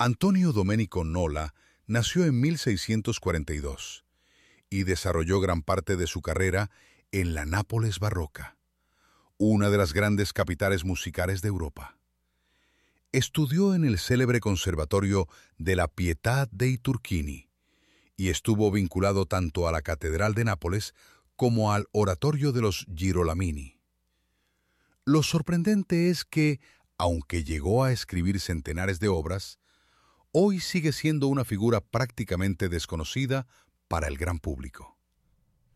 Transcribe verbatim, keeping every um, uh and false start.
Antonio Domenico Nola nació en mil seiscientos cuarenta y dos y desarrolló gran parte de su carrera en la Nápoles barroca, una de las grandes capitales musicales de Europa. Estudió en el célebre Conservatorio de la Pietà dei Turchini y estuvo vinculado tanto a la Catedral de Nápoles como al Oratorio de los Girolamini. Lo sorprendente es que, aunque llegó a escribir centenares de obras, hoy sigue siendo una figura prácticamente desconocida para el gran público.